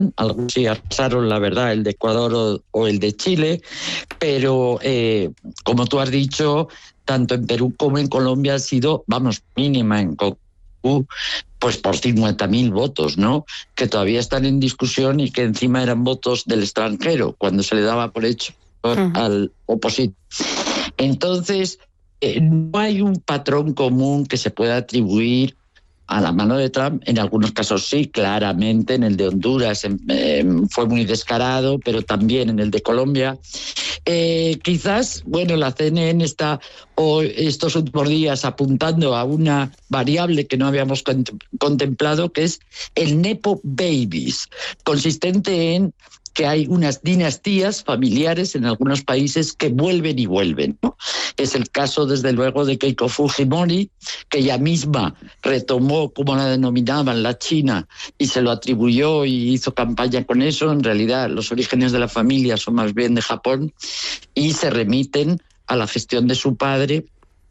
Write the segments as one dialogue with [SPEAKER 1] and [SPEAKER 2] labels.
[SPEAKER 1] algunos sí arrasaron, la verdad, el de Ecuador o el de Chile, pero como tú has dicho, tanto en Perú como en Colombia ha sido, mínima en Perú, pues por 50.000 votos, ¿no? Que todavía están en discusión y que encima eran votos del extranjero, cuando se le daba por hecho al opositor. Entonces, no hay un patrón común que se pueda atribuir a la mano de Trump. En algunos casos sí, claramente. En el de Honduras fue muy descarado, pero también en el de Colombia. Quizás, la CNN está estos últimos días apuntando a una variable que no habíamos contemplado, que es el Nepo Babies, consistente en que hay unas dinastías familiares en algunos países que vuelven y vuelven, ¿no? Es el caso, desde luego, de Keiko Fujimori, que ella misma retomó, como la denominaban, la China, y se lo atribuyó y hizo campaña con eso. En realidad, los orígenes de la familia son más bien de Japón y se remiten a la gestión de su padre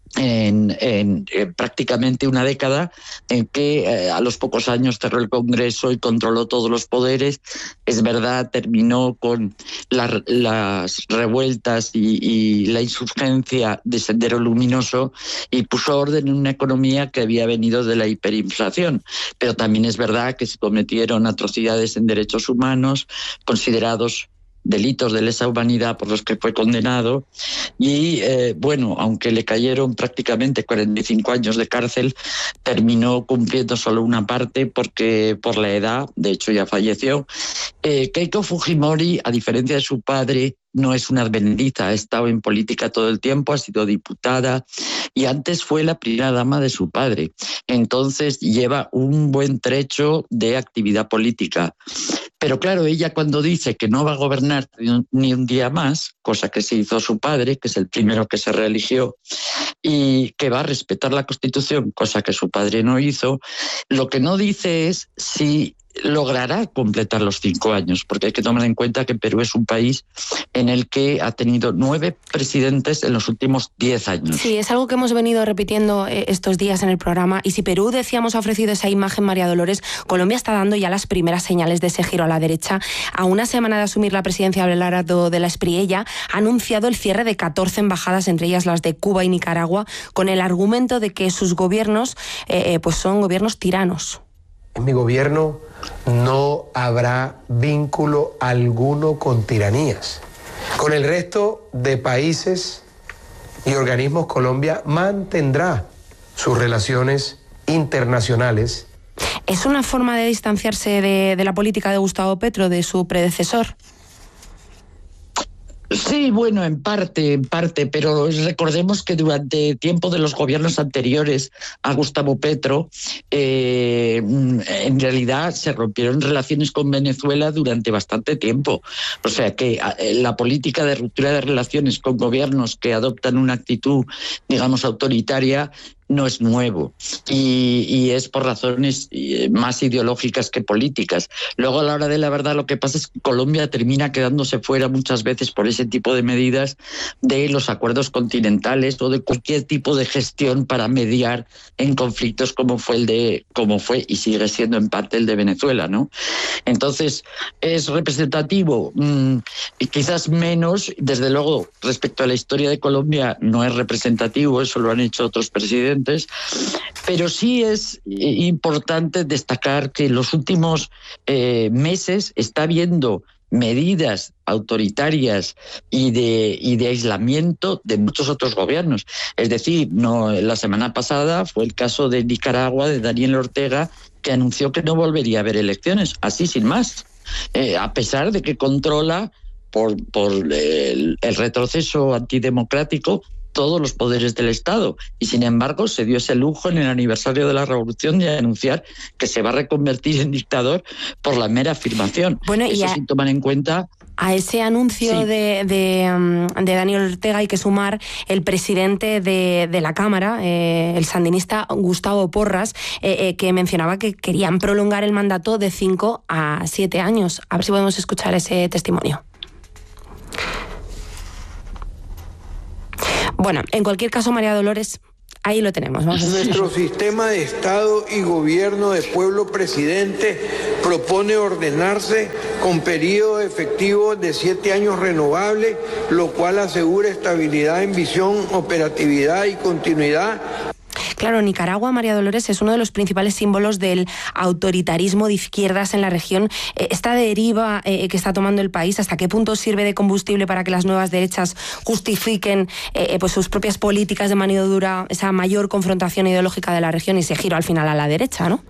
[SPEAKER 1] en prácticamente una década, en que a los pocos años cerró el Congreso y controló todos los poderes. Es verdad, terminó con las revueltas y la insurgencia de Sendero Luminoso y puso orden en una economía que había venido de la hiperinflación. Pero también es verdad que se cometieron atrocidades en derechos humanos, considerados delitos de lesa humanidad por los que fue condenado, y aunque le cayeron prácticamente 45 años de cárcel, terminó cumpliendo solo una parte porque por la edad, de hecho ya falleció. Keiko Fujimori, a diferencia de su padre, no es una advenediza, ha estado en política todo el tiempo, ha sido diputada y antes fue la primera dama de su padre. Entonces lleva un buen trecho de actividad política. Pero claro, ella cuando dice que no va a gobernar ni un día más, cosa que se hizo su padre, que es el primero que se reeligió, y que va a respetar la Constitución, cosa que su padre no hizo, lo que no dice es si logrará completar los 5 años, porque hay que tomar en cuenta que Perú es un país en el que ha tenido 9 presidentes en los últimos 10 años.
[SPEAKER 2] Sí, es algo que hemos venido repitiendo estos días en el programa, y si Perú, decíamos, ha ofrecido esa imagen, María Dolores, Colombia está dando ya las primeras señales de ese giro a la derecha. A una semana de asumir la presidencia, Abelardo de la Espriella ha anunciado el cierre de 14 embajadas, entre ellas las de Cuba y Nicaragua, con el argumento de que sus gobiernos pues son gobiernos tiranos.
[SPEAKER 3] En mi gobierno no habrá vínculo alguno con tiranías. Con el resto de países y organismos, Colombia mantendrá sus relaciones internacionales.
[SPEAKER 2] ¿Es una forma de distanciarse de la política de Gustavo Petro, de su predecesor?
[SPEAKER 1] Sí, en parte, pero recordemos que durante tiempo de los gobiernos anteriores a Gustavo Petro, en realidad se rompieron relaciones con Venezuela durante bastante tiempo. O sea que la política de ruptura de relaciones con gobiernos que adoptan una actitud, digamos, autoritaria, no es nuevo y es por razones más ideológicas que políticas. Luego, a la hora de la verdad, lo que pasa es que Colombia termina quedándose fuera muchas veces por ese tipo de medidas de los acuerdos continentales o de cualquier tipo de gestión para mediar en conflictos como fue y sigue siendo en parte el de Venezuela, ¿no? Entonces, ¿es representativo? Quizás menos. Desde luego, respecto a la historia de Colombia, no es representativo, eso lo han hecho otros presidentes. Pero sí es importante destacar que en los últimos meses está habiendo medidas autoritarias y de aislamiento de muchos otros gobiernos. Es decir, la semana pasada fue el caso de Nicaragua, de Daniel Ortega, que anunció que no volvería a haber elecciones, así sin más, a pesar de que controla por el retroceso antidemocrático todos los poderes del Estado, y sin embargo se dio ese lujo en el aniversario de la Revolución de anunciar que se va a reconvertir en dictador por la mera afirmación. Eso sin tomar en cuenta.
[SPEAKER 2] A ese anuncio de Daniel Ortega hay que sumar el presidente de la Cámara, el sandinista Gustavo Porras, que mencionaba que querían prolongar el mandato de 5 a 7 años. A ver si podemos escuchar ese testimonio. Bueno, en cualquier caso, María Dolores, Ahí lo tenemos. Vamos a
[SPEAKER 4] Nuestro sistema de Estado y gobierno de pueblo-presidente propone ordenarse con periodo efectivo de 7 años renovables, lo cual asegura estabilidad en visión, operatividad y continuidad.
[SPEAKER 2] Claro, Nicaragua, María Dolores, es uno de los principales símbolos del autoritarismo de izquierdas en la región. Esta deriva que está tomando el país, ¿hasta qué punto sirve de combustible para que las nuevas derechas justifiquen pues sus propias políticas de mano dura, esa mayor confrontación ideológica de la región y ese giro al final a la derecha, ¿no?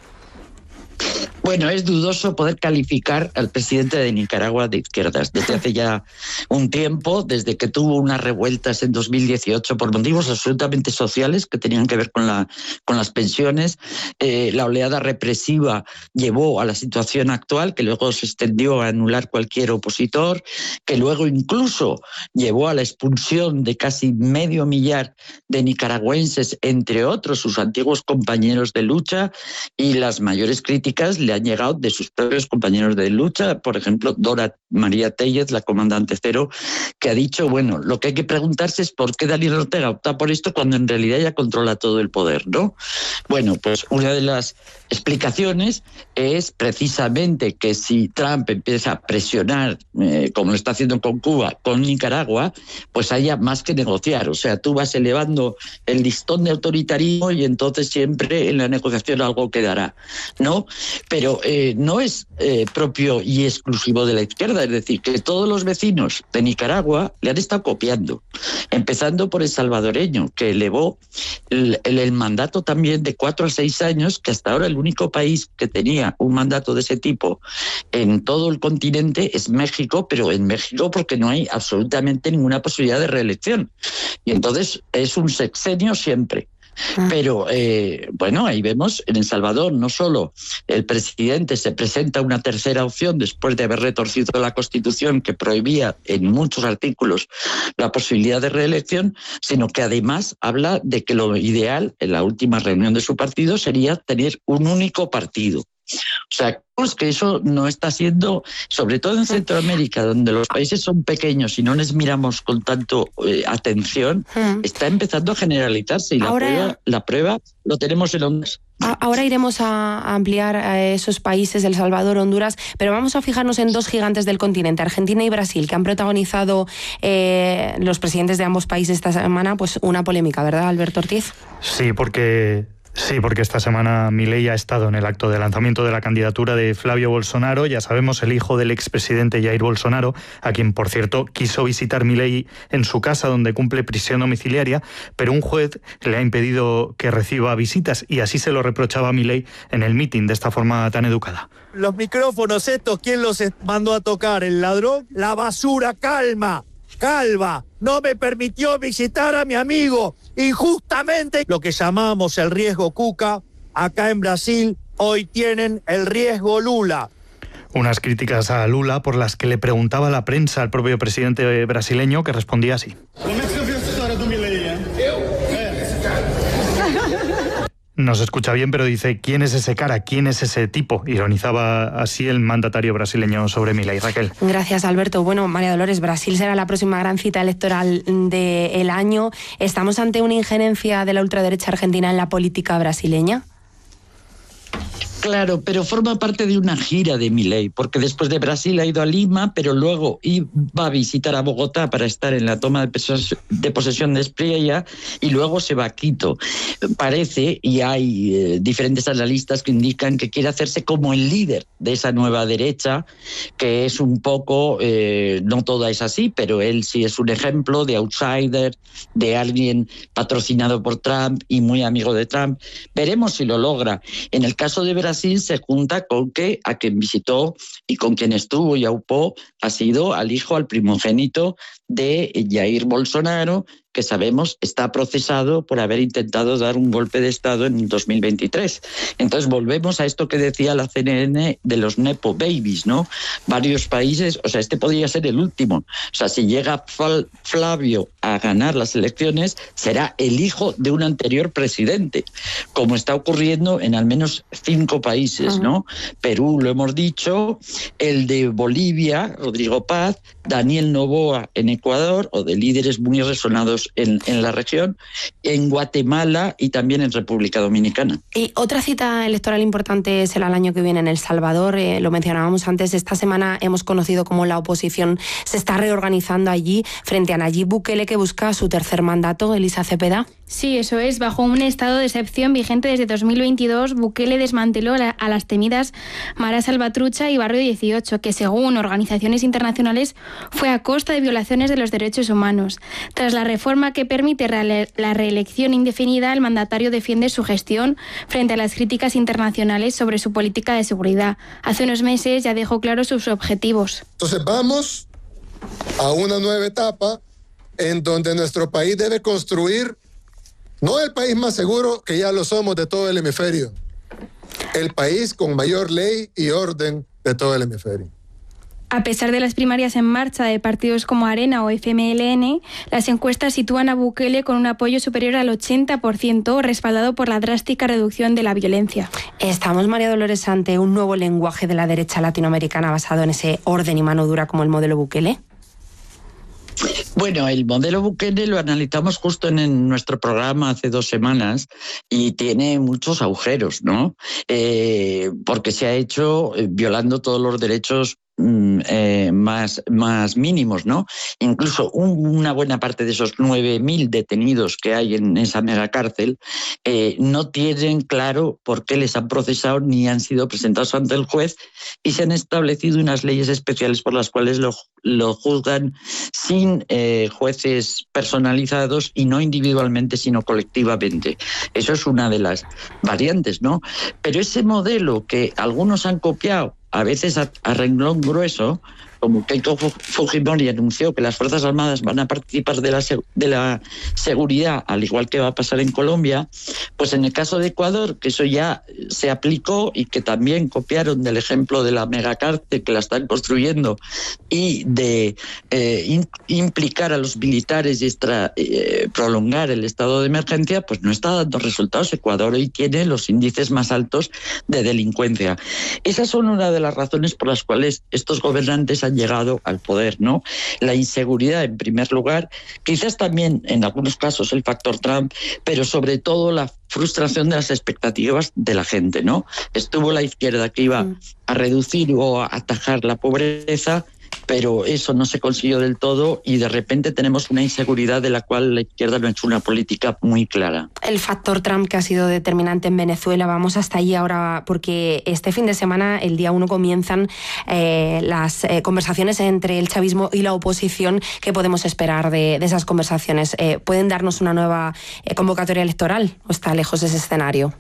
[SPEAKER 1] Bueno, es dudoso poder calificar al presidente de Nicaragua de izquierdas. Desde hace ya un tiempo, desde que tuvo unas revueltas en 2018 por motivos absolutamente sociales que tenían que ver con las pensiones, la oleada represiva llevó a la situación actual, que luego se extendió a anular cualquier opositor, que luego incluso llevó a la expulsión de casi 500,000 de nicaragüenses, entre otros sus antiguos compañeros de lucha, y las mayores críticas le han llegado de sus propios compañeros de lucha, por ejemplo, Dora María Tellez, la comandante cero, que ha dicho, bueno, lo que hay que preguntarse es por qué Daniel Ortega opta por esto cuando en realidad ya controla todo el poder, ¿no? Bueno, pues una de las explicaciones es precisamente que si Trump empieza a presionar, como lo está haciendo con Cuba, con Nicaragua, pues haya más que negociar. O sea, tú vas elevando el listón de autoritarismo y entonces siempre en la negociación algo quedará, ¿no? Pero no es propio y exclusivo de la izquierda, es decir, que todos los vecinos de Nicaragua le han estado copiando, empezando por el salvadoreño, que elevó el mandato también de 4 a 6 años, que hasta ahora el único país que tenía un mandato de ese tipo en todo el continente es México, pero en México porque no hay absolutamente ninguna posibilidad de reelección. Y entonces es un sexenio siempre. Pero bueno, ahí vemos en El Salvador no solo el presidente se presenta una tercera opción después de haber retorcido la Constitución que prohibía en muchos artículos la posibilidad de reelección, sino que además habla de que lo ideal en la última reunión de su partido sería tener un único partido. O sea, pues que eso no está siendo, sobre todo en Centroamérica, donde los países son pequeños y no les miramos con tanto atención, está empezando a generalizarse y la prueba lo tenemos en Honduras.
[SPEAKER 2] Ahora iremos a ampliar a esos países, El Salvador, Honduras, pero vamos a fijarnos en 2 gigantes del continente, Argentina y Brasil, que han protagonizado los presidentes de ambos países esta semana, pues una polémica, ¿verdad, Alberto Ortiz?
[SPEAKER 5] Sí, porque esta semana Milei ha estado en el acto de lanzamiento de la candidatura de Flavio Bolsonaro, ya sabemos, el hijo del expresidente Jair Bolsonaro, a quien, por cierto, quiso visitar Milei en su casa donde cumple prisión domiciliaria, pero un juez le ha impedido que reciba visitas y así se lo reprochaba a Milei en el mitin de esta forma tan educada.
[SPEAKER 6] Los micrófonos estos, ¿quién los mandó a tocar? ¿El ladrón? La basura, calva, no me permitió visitar a mi amigo. Injustamente, lo que llamamos el riesgo Cuca, acá en Brasil, hoy tienen el riesgo Lula.
[SPEAKER 5] Unas críticas a Lula por las que le preguntaba la prensa al propio presidente brasileño, que respondía así. No se escucha bien, pero dice, ¿quién es ese cara? ¿Quién es ese tipo? Ironizaba así el mandatario brasileño sobre Milei. Raquel.
[SPEAKER 2] Gracias, Alberto. Bueno, María Dolores, Brasil será la próxima gran cita electoral del año. ¿Estamos ante una injerencia de la ultraderecha argentina en la política brasileña?
[SPEAKER 1] Claro, pero forma parte de una gira de Milei, porque después de Brasil ha ido a Lima, pero luego va a visitar a Bogotá para estar en la toma de posesión de Espriella y luego se va a Quito. Parece, y hay diferentes analistas que indican que quiere hacerse como el líder de esa nueva derecha, que es un poco, no toda es así, pero él sí es un ejemplo de outsider, de alguien patrocinado por Trump y muy amigo de Trump. Veremos si lo logra. En el caso de Brasil se junta con que a quien visitó y con quien estuvo y aupó ha sido al primogénito de Jair Bolsonaro, que sabemos está procesado por haber intentado dar un golpe de Estado en 2023. Entonces volvemos a esto que decía la CNN de los Nepo Babies, ¿no? Varios países, o sea, este podría ser el último. O sea, si llega Flavio a ganar las elecciones, será el hijo de un anterior presidente, como está ocurriendo en al menos 5 países, ¿no? Perú, lo hemos dicho, el de Bolivia, Rodrigo Paz, Daniel Noboa en Ecuador, o de líderes muy resonados derechos en la región, en Guatemala y también en República Dominicana.
[SPEAKER 2] Y otra cita electoral importante será el año que viene en El Salvador. Lo mencionábamos antes, esta semana hemos conocido cómo la oposición se está reorganizando allí frente a Nayib Bukele, que busca su tercer mandato. Elisa Cepeda.
[SPEAKER 7] Sí, eso es. Bajo un estado de excepción vigente desde 2022, Bukele desmanteló a las temidas Mara Salvatrucha y Barrio 18, que según organizaciones internacionales fue a costa de violaciones de los derechos humanos. Tras la reforma que permite la reelección indefinida, el mandatario defiende su gestión frente a las críticas internacionales sobre su política de seguridad. Hace unos meses ya dejó claros sus objetivos.
[SPEAKER 8] Entonces vamos a una nueva etapa en donde nuestro país debe construir no el país más seguro, que ya lo somos, de todo el hemisferio, el país con mayor ley y orden de todo el hemisferio.
[SPEAKER 7] A pesar de las primarias en marcha de partidos como Arena o FMLN, las encuestas sitúan a Bukele con un apoyo superior al 80%, respaldado por la drástica reducción de la violencia.
[SPEAKER 2] Estamos, María Dolores, ante un nuevo lenguaje de la derecha latinoamericana basado en ese orden y mano dura como el modelo Bukele.
[SPEAKER 1] Bueno, el modelo Bukele lo analizamos justo en nuestro programa hace 2 semanas y tiene muchos agujeros, ¿no? Porque se ha hecho violando todos los derechos más mínimos, ¿no? Incluso una buena parte de esos 9.000 detenidos que hay en esa megacárcel no tienen claro por qué les han procesado ni han sido presentados ante el juez, y se han establecido unas leyes especiales por las cuales lo juzgan sin jueces personalizados y no individualmente sino colectivamente. Eso es una de las variantes, ¿no? Pero ese modelo que algunos han copiado, a veces a renglón grueso, como Keiko Fujimori anunció que las Fuerzas Armadas van a participar de la seguridad, al igual que va a pasar en Colombia, pues en el caso de Ecuador, que eso ya se aplicó y que también copiaron del ejemplo de la megacárcel que la están construyendo y de implicar a los militares y prolongar el estado de emergencia, pues no está dando resultados. Ecuador hoy tiene los índices más altos de delincuencia. Esas son una de las razones por las cuales estos gobernantes han llegado al poder, ¿no? La inseguridad, en primer lugar, quizás también en algunos casos el factor Trump, pero sobre todo la frustración de las expectativas de la gente, ¿no? Estuvo la izquierda que iba a reducir o a atajar la pobreza, pero eso no se consiguió del todo y de repente tenemos una inseguridad de la cual la izquierda no ha hecho una política muy clara.
[SPEAKER 2] El factor Trump, que ha sido determinante en Venezuela, vamos hasta allí ahora porque este fin de semana, el día 1, comienzan las conversaciones entre el chavismo y la oposición. ¿Qué podemos esperar de esas conversaciones? ¿Pueden darnos una nueva convocatoria electoral o está lejos ese escenario?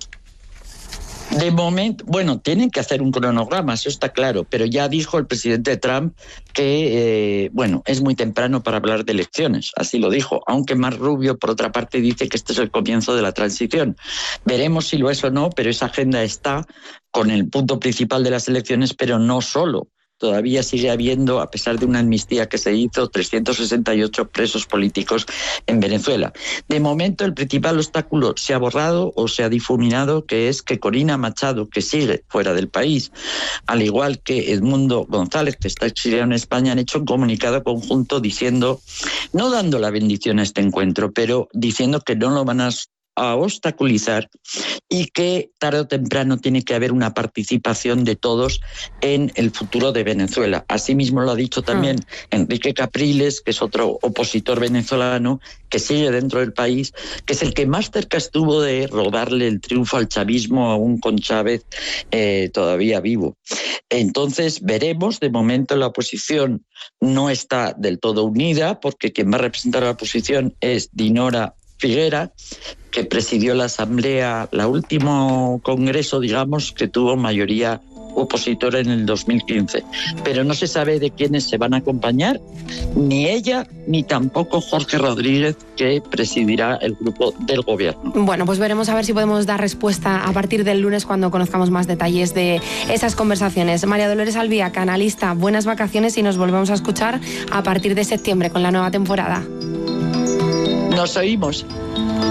[SPEAKER 1] De momento, bueno, tienen que hacer un cronograma, eso está claro, pero ya dijo el presidente Trump que, es muy temprano para hablar de elecciones, así lo dijo, aunque Marco Rubio, por otra parte, dice que este es el comienzo de la transición. Veremos si lo es o no, pero esa agenda está con el punto principal de las elecciones, pero no solo. Todavía sigue habiendo, a pesar de una amnistía que se hizo, 368 presos políticos en Venezuela. De momento, el principal obstáculo se ha borrado o se ha difuminado, que es que Corina Machado, que sigue fuera del país, al igual que Edmundo González, que está exiliado en España, han hecho un comunicado conjunto diciendo, no dando la bendición a este encuentro, pero diciendo que no lo van a obstaculizar y que tarde o temprano tiene que haber una participación de todos en el futuro de Venezuela. Asimismo lo ha dicho también Enrique Capriles, que es otro opositor venezolano que sigue dentro del país, que es el que más cerca estuvo de robarle el triunfo al chavismo, aún con Chávez todavía vivo. Entonces veremos. De momento la oposición no está del todo unida, porque quien va a representar a la oposición es Dinora Figuera, que presidió la asamblea, el último congreso, digamos, que tuvo mayoría opositora en el 2015. Pero no se sabe de quiénes se van a acompañar, ni ella, ni tampoco Jorge Rodríguez, que presidirá el grupo del gobierno.
[SPEAKER 2] Bueno, pues veremos a ver si podemos dar respuesta a partir del lunes cuando conozcamos más detalles de esas conversaciones. María Dolores Albiac, analista, buenas vacaciones y nos volvemos a escuchar a partir de septiembre con la nueva temporada.
[SPEAKER 1] Nos oímos.